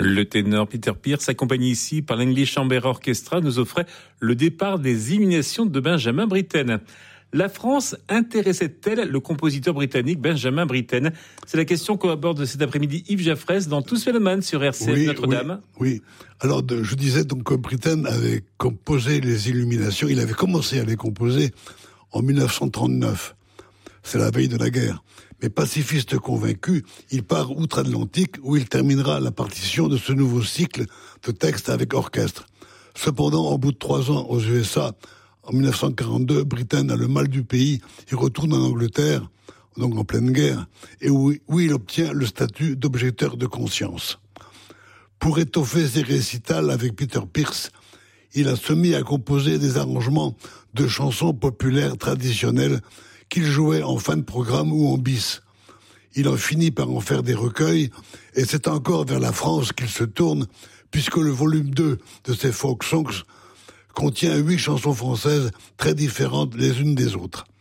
Le ténor Peter Pears, accompagné ici par l'English Chamber Orchestra, nous offrait le départ des Illuminations de Benjamin Britten. La France intéressait-elle le compositeur britannique Benjamin Britten? C'est la question qu'aborde cet après-midi Yves Jaffresse dans Tous Fellman sur RCF Notre-Dame. Oui. Alors, je disais donc que Britten avait composé les Illuminations. Il avait commencé à les composer en 1939. C'est la veille de la guerre. Mais pacifiste convaincu, il part outre-Atlantique où il terminera la partition de ce nouveau cycle de textes avec orchestre. Cependant, au bout de 3 ans aux USA, en 1942, Britten a le mal du pays. Il retourne en Angleterre, donc en pleine guerre, et où il obtient le statut d'objecteur de conscience. Pour étoffer ses récitals avec Peter Pears, il a se mis à composer des arrangements de chansons populaires traditionnelles qu'il jouait en fin de programme ou en bis. Il en finit par en faire des recueils, et c'est encore vers la France qu'il se tourne, puisque le volume 2 de ses folk songs contient 8 chansons françaises très différentes les unes des autres.